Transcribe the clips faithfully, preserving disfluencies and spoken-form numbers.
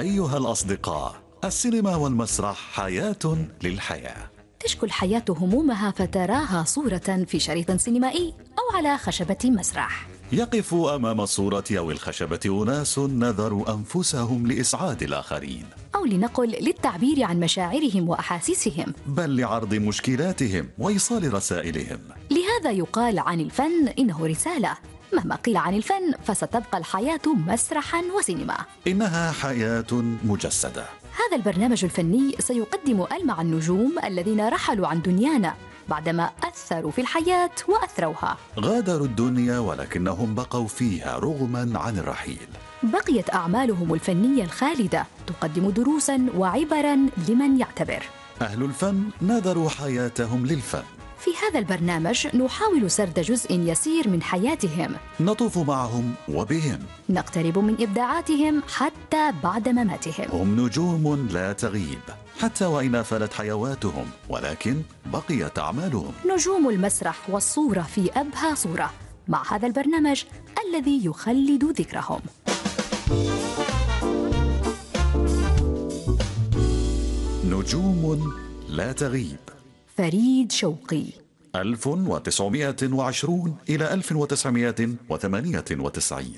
أيها الأصدقاء، السينما والمسرح حياة للحياة. تشكو الحياة همومها فتراها صورة في شريط سينمائي أو على خشبة مسرح. يقف أمام الصورة أو الخشبة أناس نذروا أنفسهم لإسعاد الآخرين، أو لنقل للتعبير عن مشاعرهم وأحاسيسهم، بل لعرض مشكلاتهم وإيصال رسائلهم. لهذا يقال عن الفن إنه رسالة. مهما قيل عن الفن فستبقى الحياة مسرحاً وسينما. إنها حياة مجسدة. هذا البرنامج الفني سيقدم ألمع النجوم الذين رحلوا عن دنيانا بعدما أثروا في الحياة وأثروها. غادروا الدنيا ولكنهم بقوا فيها رغماً عن الرحيل. بقيت أعمالهم الفنية الخالدة تقدم دروساً وعبراً لمن يعتبر. أهل الفن نذروا حياتهم للفن. في هذا البرنامج نحاول سرد جزء يسير من حياتهم، نطوف معهم وبهم، نقترب من إبداعاتهم حتى بعد مماتهم. هم نجوم لا تغيب حتى وإن فلت حيواتهم، ولكن بقيت أعمالهم. نجوم المسرح والصورة في أبهى صورة، مع هذا البرنامج الذي يخلد ذكرهم. نجوم لا تغيب. فريد شوقي. ألف وتسعمائة وعشرون إلى ألف وتسعمائة وثمانية وتسعين.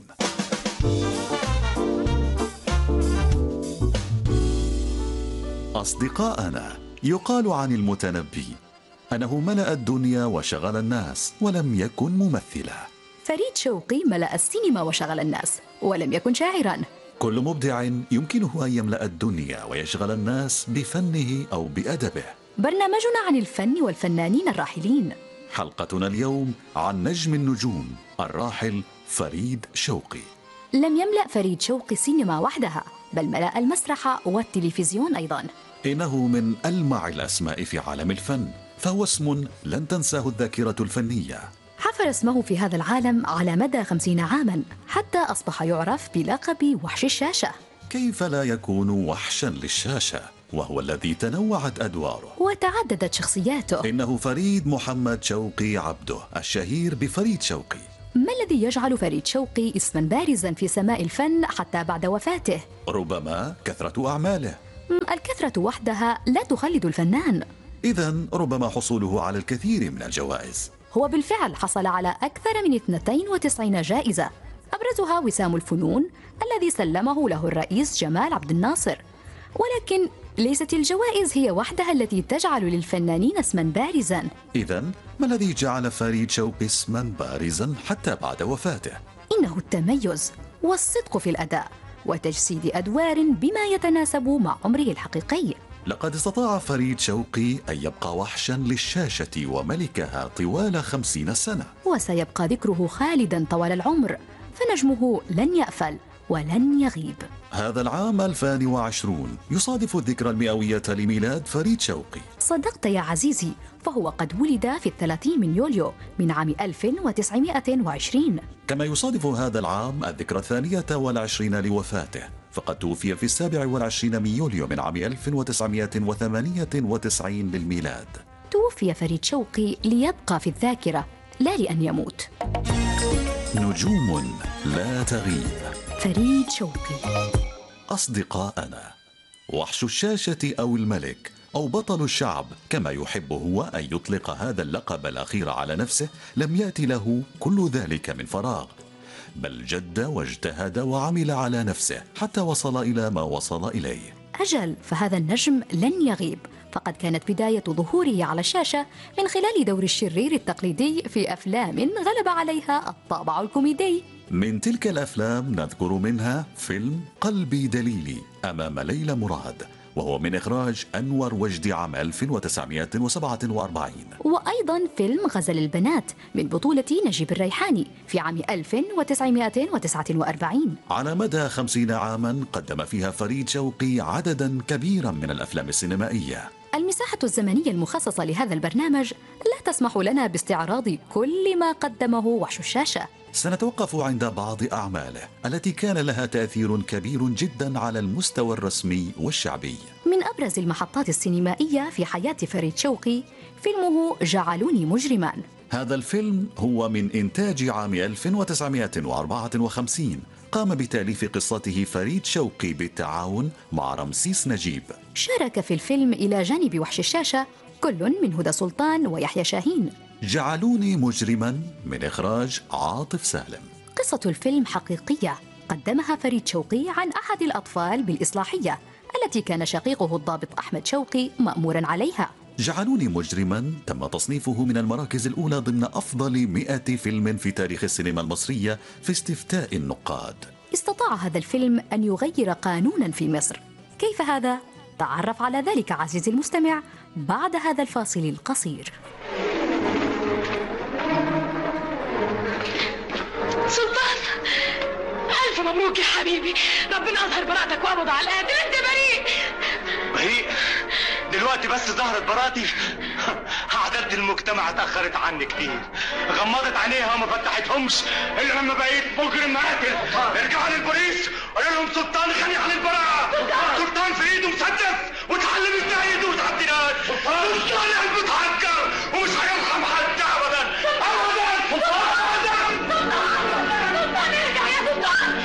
أصدقاءنا، يقال عن المتنبي أنه ملأ الدنيا وشغل الناس ولم يكن ممثلا. فريد شوقي ملأ السينما وشغل الناس ولم يكن شاعرا. كل مبدع يمكنه أن يملأ الدنيا ويشغل الناس بفنه أو بأدبه. برنامجنا عن الفن والفنانين الراحلين. حلقتنا اليوم عن نجم النجوم الراحل فريد شوقي. لم يملأ فريد شوقي السينما وحدها، بل ملأ المسرح والتلفزيون أيضا. إنه من ألمع الأسماء في عالم الفن، فهو اسم لن تنساه الذاكرة الفنية. حفر اسمه في هذا العالم على مدى خمسين عاما حتى أصبح يعرف بلقب وحش الشاشة. كيف لا يكون وحشا للشاشة وهو الذي تنوعت أدواره وتعددت شخصياته؟ إنه فريد محمد شوقي عبده، الشهير بفريد شوقي. ما الذي يجعل فريد شوقي اسما بارزا في سماء الفن حتى بعد وفاته؟ ربما كثرة أعماله. الكثرة وحدها لا تخلد الفنان. إذن ربما حصوله على الكثير من الجوائز. هو بالفعل حصل على أكثر من اثنتين وتسعين جائزة، أبرزها وسام الفنون الذي سلمه له الرئيس جمال عبد الناصر. ولكن ليست الجوائز هي وحدها التي تجعل للفنانين اسما بارزا. إذن ما الذي جعل فريد شوقي اسما بارزا حتى بعد وفاته؟ إنه التميز والصدق في الأداء وتجسيد أدوار بما يتناسب مع عمره الحقيقي. لقد استطاع فريد شوقي أن يبقى وحشا للشاشة وملكها طوال خمسين سنة، وسيبقى ذكره خالدا طوال العمر، فنجمه لن يأفل ولن يغيب. هذا العام ألفين وعشرين يصادف الذكرى المئوية لميلاد فريد شوقي. صدقت يا عزيزي، فهو قد ولد في الثلاثين من يوليو من عام ألف وتسعمائة وعشرين. كما يصادف هذا العام الذكرى الثانية والعشرين لوفاته، فقد توفي في السابع والعشرين من يوليو من عام ألف وتسعمائة وثمانية وتسعين للميلاد. توفي فريد شوقي ليبقى في الذاكرة لا لأن يموت. نجوم لا تغيب. فريد شوقي. أصدقاءنا، وحش الشاشة أو الملك أو بطل الشعب كما يحب هو أن يطلق هذا اللقب الأخير على نفسه، لم يأتي له كل ذلك من فراغ، بل جد واجتهد وعمل على نفسه حتى وصل إلى ما وصل إليه. أجل، فهذا النجم لن يغيب، فقد كانت بداية ظهوره على الشاشة من خلال دور الشرير التقليدي في أفلام غلب عليها الطابع الكوميدي. من تلك الأفلام نذكر منها فيلم قلبي دليلي أمام ليلى مراد، وهو من إخراج أنور وجدي عام ألف وتسعمائة وسبعة وأربعين. وأيضا فيلم غزل البنات من بطولة نجيب الريحاني في عام ألف وتسعمائة وتسعة وأربعين. على مدى خمسين عاما قدم فيها فريد شوقي عددا كبيرا من الأفلام السينمائية. المساحة الزمنية المخصصة لهذا البرنامج لا تسمح لنا باستعراض كل ما قدمه وحش الشاشة. سنتوقف عند بعض أعماله التي كان لها تأثير كبير جدا على المستوى الرسمي والشعبي. من أبرز المحطات السينمائية في حياة فريد شوقي فيلمه جعلوني مجرما. هذا الفيلم هو من إنتاج عام ألف وتسعمائة وأربعة وخمسين، قام بتأليف قصته فريد شوقي بالتعاون مع رمسيس نجيب. شارك في الفيلم إلى جانب وحش الشاشة كل من هدى سلطان ويحيى شاهين. جعلوني مجرما من إخراج عاطف سالم. قصة الفيلم حقيقية قدمها فريد شوقي عن أحد الأطفال بالإصلاحية التي كان شقيقه الضابط أحمد شوقي مأموراً عليها. جعلوني مجرما تم تصنيفه من المراكز الأولى ضمن أفضل مئة فيلم في تاريخ السينما المصرية في استفتاء النقاد. استطاع هذا الفيلم أن يغير قانوناً في مصر. كيف هذا؟ تعرف على ذلك عزيزي المستمع بعد هذا الفاصل القصير. سلطان، ألف مبروك يا حبيبي، ربنا أظهر براءتك وقبض على القاتل، أنت بريء. بريء؟ دلوقتي بس ظهرت براءتي؟ عدد المجتمع اتأخرت عني كتير، غمضت عينيها وما فتحتهمش إلا لما بقيت مجرم قاتل. ارجعوا للبوليس قولوا لهم سلطان غني عن البراءة، سلطان في إيده مسدس وتعلم يجتهد وتعديلات، سلطان قلبه اتحجر ومش هيرحم حد أبدا أبدا أبدا. سلطان ارجع يا سلطان.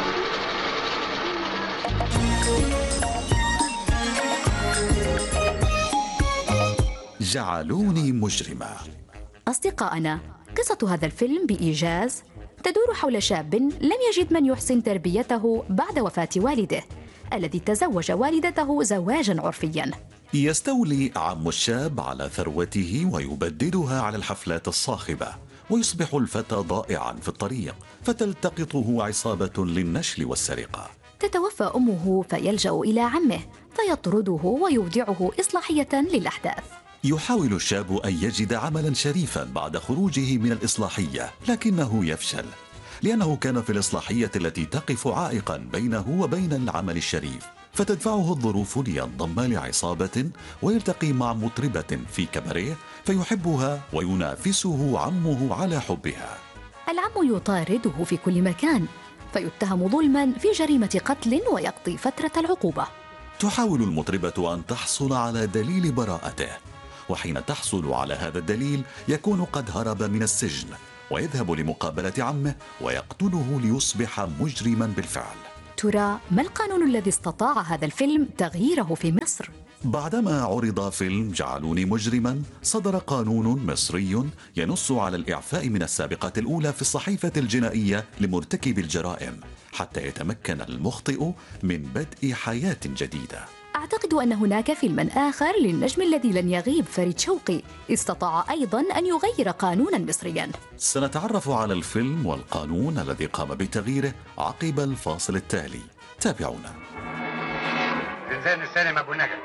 جعلوني مجرما. أصدقائنا، قصة هذا الفيلم بإيجاز تدور حول شاب لم يجد من يحسن تربيته بعد وفاة والده الذي تزوج والدته زواجا عرفيا. يستولي عم الشاب على ثروته ويبددها على الحفلات الصاخبة، ويصبح الفتى ضائعا في الطريق فتلتقطه عصابة للنشل والسرقة. تتوفى أمه فيلجأ إلى عمه فيطرده ويودعه إصلاحية للأحداث. يحاول الشاب أن يجد عملا شريفا بعد خروجه من الإصلاحية، لكنه يفشل لأنه كان في الإصلاحية التي تقف عائقا بينه وبين العمل الشريف، فتدفعه الظروف لينضم لعصابة ويلتقي مع مطربة في كباريه فيحبها وينافسه عمه على حبها. العم يطارده في كل مكان فيتهم ظلما في جريمة قتل ويقضي فترة العقوبة. تحاول المطربة أن تحصل على دليل براءته، وحين تحصل على هذا الدليل يكون قد هرب من السجن ويذهب لمقابلة عمه ويقتله ليصبح مجرما بالفعل. ترى ما القانون الذي استطاع هذا الفيلم تغييره في مصر؟ بعدما عرض فيلم جعلوني مجرما، صدر قانون مصري ينص على الإعفاء من السابقة الأولى في الصحيفة الجنائية لمرتكب الجرائم حتى يتمكن المخطئ من بدء حياة جديدة. أعتقد أن هناك فيلما آخر للنجم الذي لن يغيب فريد شوقي استطاع أيضا أن يغير قانونا مصريا. سنتعرف على الفيلم والقانون الذي قام بتغييره عقب الفاصل التالي. تابعونا. زنزان السينما أبو نجم.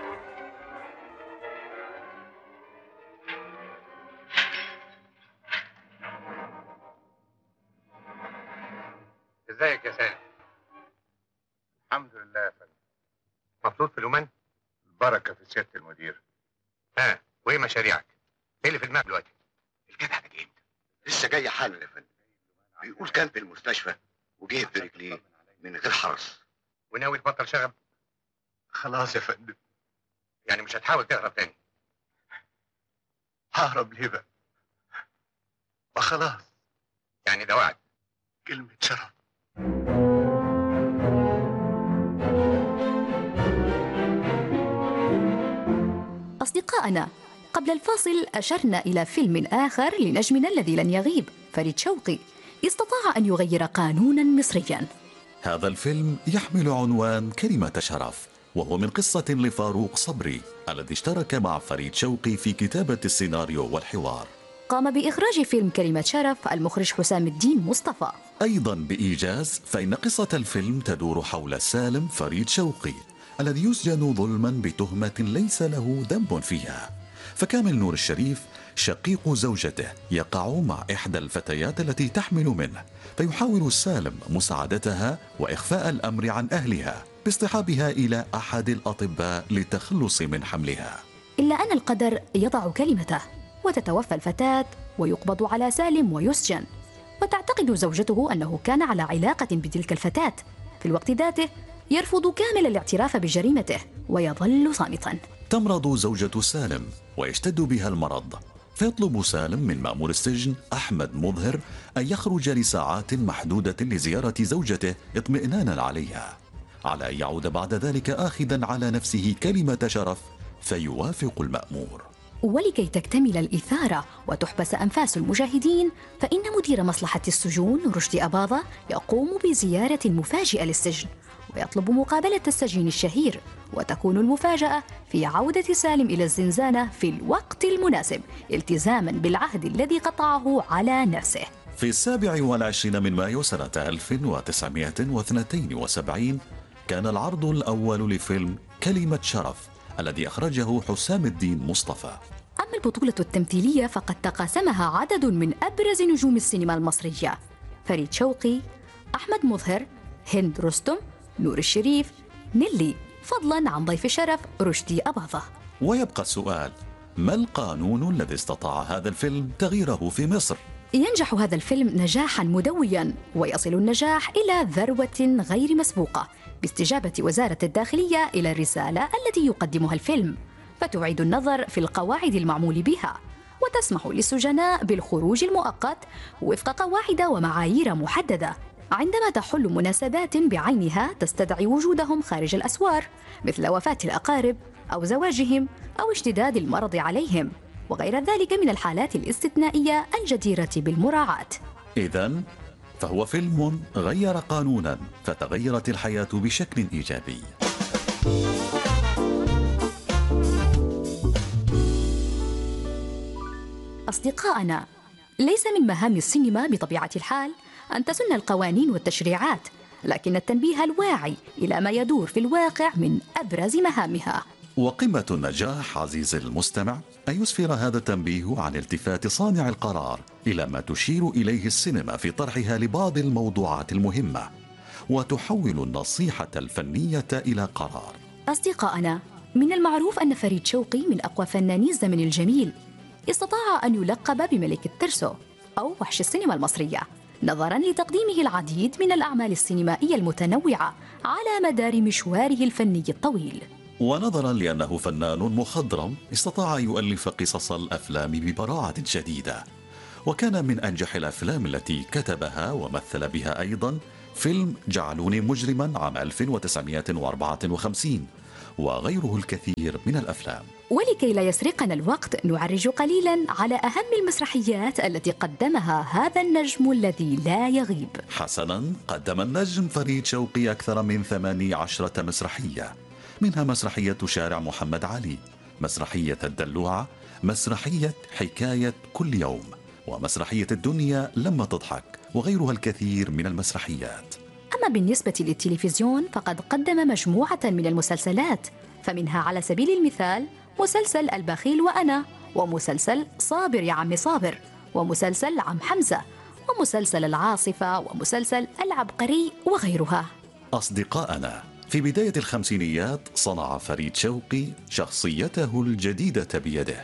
ازيك يا سالم؟ الحمد لله يا فندم. مبسوط في اليومان؟ البركة في سيادة المدير. ها، وايه مشاريعك؟ ايه اللي في دماغك دلوقتي؟ الجدع ده جه امتى؟ لسه جاي حالا يا فندم. بيقول كان في المستشفى وجه في رجليه من غير حرس. وناوي تبطل شغب؟ خلاص يا فندم. يعني مش هتحاول تهرب تاني؟ ههرب ليه بقى؟ ما خلاص. يعني ده وعد؟ كلمة شرف. أصدقائنا، قبل الفاصل أشرنا إلى فيلم آخر لنجمنا الذي لن يغيب فريد شوقي استطاع أن يغير قانونا مصريا. هذا الفيلم يحمل عنوان كلمة شرف، وهو من قصة لفاروق صبري الذي اشترك مع فريد شوقي في كتابة السيناريو والحوار. قام بإخراج فيلم كلمة شرف المخرج حسام الدين مصطفى. أيضا بإيجاز فإن قصة الفيلم تدور حول سالم فريد شوقي الذي يسجن ظلما بتهمة ليس له ذنب فيها، فكامل نور الشريف شقيق زوجته يقع مع إحدى الفتيات التي تحمل منه، فيحاول سالم مساعدتها وإخفاء الأمر عن أهلها باصطحابها إلى أحد الأطباء للتخلص من حملها. إلا أن القدر يضع كلمته وتتوفى الفتاة ويقبض على سالم ويسجن، وتعتقد زوجته أنه كان على علاقة بتلك الفتاة. في الوقت ذاته يرفض كامل الاعتراف بجريمته ويظل صامتا. تمرض زوجة سالم ويشتد بها المرض، فيطلب سالم من مأمور السجن أحمد مظهر أن يخرج لساعات محدودة لزيارة زوجته اطمئنانا عليها، على أن يعود بعد ذلك آخذا على نفسه كلمة شرف، فيوافق المأمور. ولكي تكتمل الإثارة وتحبس أنفاس المشاهدين، فإن مدير مصلحة السجون رشدي أباظة يقوم بزيارة مفاجئة للسجن ويطلب مقابلة السجين الشهير، وتكون المفاجأة في عودة سالم إلى الزنزانة في الوقت المناسب التزاما بالعهد الذي قطعه على نفسه. في السابع والعشرين من مايو سنة ألف وتسعمائة واثنين وسبعين كان العرض الأول لفيلم كلمة شرف الذي أخرجه حسام الدين مصطفى. أما البطولة التمثيلية فقد تقاسمها عدد من أبرز نجوم السينما المصرية: فريد شوقي، أحمد مظهر، هند رستم، نور الشريف، نيلي، فضلاً عن ضيف الشرف رشدي أباظة. ويبقى السؤال: ما القانون الذي استطاع هذا الفيلم تغييره في مصر؟ ينجح هذا الفيلم نجاحاً مدوياً، ويصل النجاح إلى ذروة غير مسبوقة باستجابة وزارة الداخلية إلى الرسالة التي يقدمها الفيلم، فتعيد النظر في القواعد المعمول بها، وتسمح للسجناء بالخروج المؤقت وفق قواعد ومعايير محددة عندما تحل مناسبات بعينها تستدعي وجودهم خارج الأسوار، مثل وفاة الأقارب أو زواجهم أو اشتداد المرض عليهم، وغير ذلك من الحالات الاستثنائية الجديرة بالمراعاة. إذن فهو فيلم غير قانونا فتغيرت الحياة بشكل إيجابي. أصدقائنا، ليس من مهام السينما بطبيعة الحال أن تسن القوانين والتشريعات، لكن التنبيه الواعي إلى ما يدور في الواقع من أبرز مهامها. وقمة النجاح عزيزي المستمع أن يسفر هذا التنبيه عن التفات صانع القرار إلى ما تشير إليه السينما في طرحها لبعض الموضوعات المهمة، وتحول النصيحة الفنية إلى قرار. أصدقائنا، من المعروف أن فريد شوقي من أقوى فناني الزمن الجميل استطاع أن يلقب بملك الترسو أو وحش السينما المصرية، نظراً لتقديمه العديد من الأعمال السينمائية المتنوعة على مدار مشواره الفني الطويل. ونظراً لأنه فنان مخضرم استطاع أن يؤلف قصص الأفلام ببراعة شديدة، وكان من أنجح الأفلام التي كتبها ومثل بها أيضاً فيلم جعلوني مجرماً عام ألف وتسعمائة وأربعة وخمسين، وغيره الكثير من الأفلام. ولكي لا يسرقنا الوقت نعرج قليلاً على أهم المسرحيات التي قدمها هذا النجم الذي لا يغيب. حسناً، قدم النجم فريد شوقي أكثر من ثماني عشرة مسرحية، منها مسرحية شارع محمد علي، مسرحية الدلوعة، مسرحية حكاية كل يوم، ومسرحية الدنيا لما تضحك، وغيرها الكثير من المسرحيات. أما بالنسبة للتلفزيون فقد قدم مجموعة من المسلسلات، فمنها على سبيل المثال مسلسل البخيل وأنا، ومسلسل صابر يا عمي صابر، ومسلسل عم حمزة، ومسلسل العاصفة، ومسلسل العبقري، وغيرها. أصدقائنا، في بداية الخمسينيات صنع فريد شوقي شخصيته الجديدة بيده.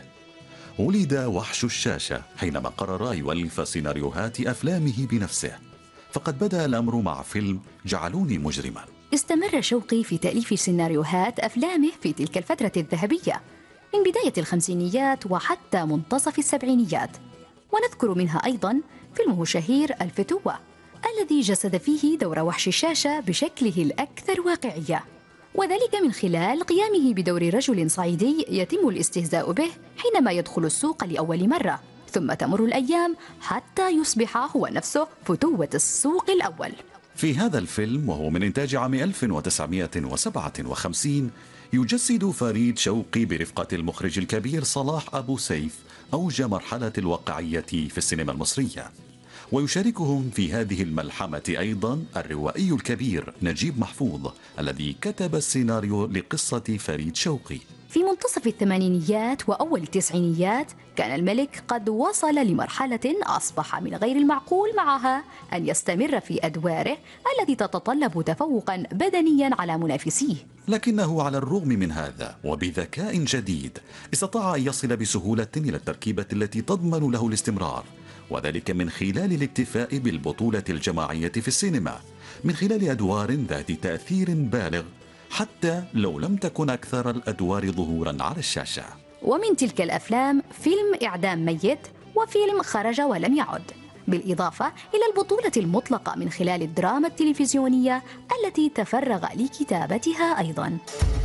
ولد وحش الشاشة حينما قرر يؤلف سيناريوهات أفلامه بنفسه، فقد بدأ الأمر مع فيلم جعلوني مجرما. استمر شوقي في تأليف سيناريوهات أفلامه في تلك الفترة الذهبية من بداية الخمسينيات وحتى منتصف السبعينيات، ونذكر منها أيضاً فيلمه الشهير الفتوة الذي جسد فيه دور وحش الشاشة بشكله الأكثر واقعية، وذلك من خلال قيامه بدور رجل صعيدي يتم الاستهزاء به حينما يدخل السوق لأول مرة، ثم تمر الأيام حتى يصبح هو نفسه فتوة السوق الأول. في هذا الفيلم، وهو من إنتاج عام ألف وتسعمائة وسبعة وخمسين، يجسد فريد شوقي برفقة المخرج الكبير صلاح أبو سيف أوج مرحلة الواقعية في السينما المصرية، ويشاركهم في هذه الملحمة أيضا الروائي الكبير نجيب محفوظ الذي كتب السيناريو لقصة فريد شوقي. في منتصف الثمانينيات وأول التسعينيات كان الملك قد وصل لمرحلة أصبح من غير المعقول معها أن يستمر في أدواره التي تتطلب تفوقا بدنيا على منافسيه، لكنه على الرغم من هذا وبذكاء جديد استطاع أن يصل بسهولة إلى التركيبة التي تضمن له الاستمرار، وذلك من خلال الاكتفاء بالبطولة الجماعية في السينما، من خلال أدوار ذات تأثير بالغ حتى لو لم تكن أكثر الأدوار ظهورا على الشاشة. ومن تلك الأفلام فيلم إعدام ميت وفيلم خرج ولم يعد، بالإضافة إلى البطولة المطلقة من خلال الدراما التلفزيونية التي تفرغ لكتابتها أيضاً.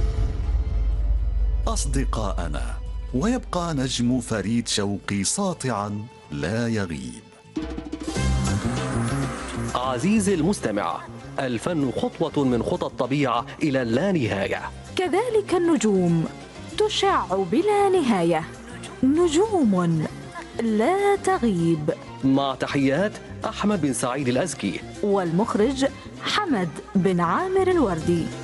أصدقاءنا، ويبقى نجم فريد شوقي ساطعاً لا يغيب. عزيزي المستمع، الفن خطوة من خطى الطبيعة إلى اللانهاية، كذلك النجوم تشع بلا نهاية، نجوم لا تغيب. مع تحيات أحمد بن سعيد الأزكي والمخرج حمد بن عامر الوردي.